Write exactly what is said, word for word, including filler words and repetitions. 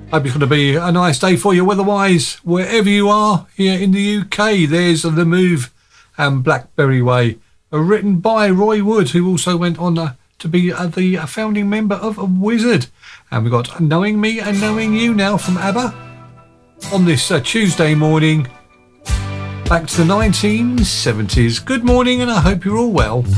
Hope it's going to be a nice day for you weather-wise, wherever you are here in the U K. There's The Move and Blackberry Way, uh, written by Roy Wood, who also went on uh, to be uh, the founding member of Wizzard. And we've got Knowing Me and Knowing You now from ABBA on this uh, Tuesday morning, back to the nineteen seventies. Good morning, and I hope you're all well.